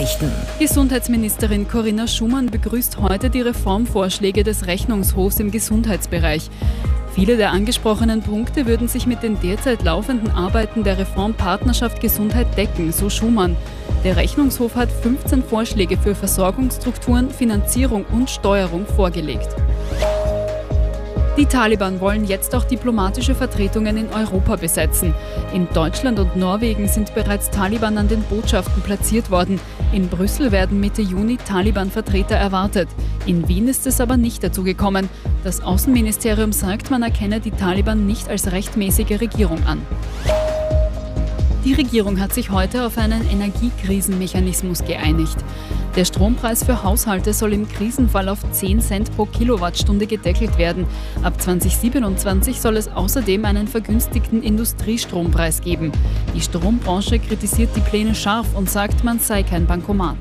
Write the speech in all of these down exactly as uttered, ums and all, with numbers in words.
Nachrichten. Gesundheitsministerin Corinna Schumann begrüßt heute die Reformvorschläge des Rechnungshofs im Gesundheitsbereich. Viele der angesprochenen Punkte würden sich mit den derzeit laufenden Arbeiten der Reformpartnerschaft Gesundheit decken, so Schumann. Der Rechnungshof hat fünfzehn Vorschläge für Versorgungsstrukturen, Finanzierung und Steuerung vorgelegt. Die Taliban wollen jetzt auch diplomatische Vertretungen in Europa besetzen. In Deutschland und Norwegen sind bereits Taliban an den Botschaften platziert worden. In Brüssel werden Mitte Juni Taliban-Vertreter erwartet. In Wien ist es aber nicht dazu gekommen. Das Außenministerium sagt, man erkenne die Taliban nicht als rechtmäßige Regierung an. Die Regierung hat sich heute auf einen Energiekrisenmechanismus geeinigt. Der Strompreis für Haushalte soll im Krisenfall auf zehn Cent pro Kilowattstunde gedeckelt werden. Ab zweitausendsiebenundzwanzig soll es außerdem einen vergünstigten Industriestrompreis geben. Die Strombranche kritisiert die Pläne scharf und sagt, man sei kein Bankomat.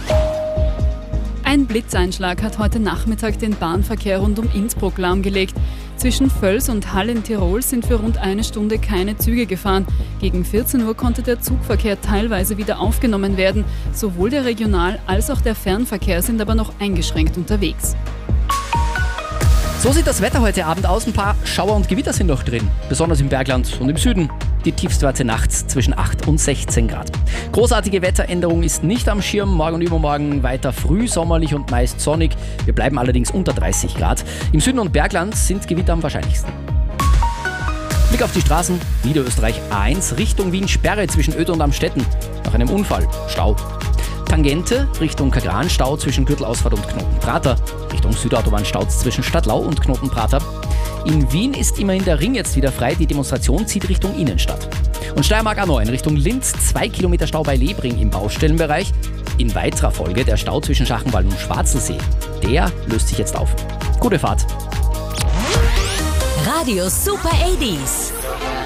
Ein Blitzeinschlag hat heute Nachmittag den Bahnverkehr rund um Innsbruck lahmgelegt. Zwischen Völs und Hall in Tirol sind für rund eine Stunde keine Züge gefahren. Gegen vierzehn Uhr konnte der Zugverkehr teilweise wieder aufgenommen werden. Sowohl der Regional- als auch der Fernverkehr sind aber noch eingeschränkt unterwegs. So sieht das Wetter heute Abend aus. Ein paar Schauer und Gewitter sind noch drin, besonders im Bergland und im Süden. Die Tiefstwerte nachts zwischen acht und sechzehn Grad. Großartige Wetteränderung ist nicht am Schirm. Morgen und übermorgen weiter früh sommerlich und meist sonnig. Wir bleiben allerdings unter dreißig Grad. Im Süden und Bergland sind Gewitter am wahrscheinlichsten. Blick auf die Straßen. Niederösterreich A eins Richtung Wien, Sperre zwischen Öd und Amstetten. Nach einem Unfall. Stau. Tangente Richtung Kagran, Stau zwischen Gürtelausfahrt und Knotenprater. Richtung Südautobahn Stau zwischen Stadtlau und Knotenprater. In Wien ist immerhin der Ring jetzt wieder frei. Die Demonstration zieht Richtung Innenstadt. Und Steiermark A neun Richtung Linz, zwei Kilometer Stau bei Lebring im Baustellenbereich. In weiterer Folge der Stau zwischen Schachenwald und Schwarzelsee. Der löst sich jetzt auf. Gute Fahrt. Radio Super achtzig.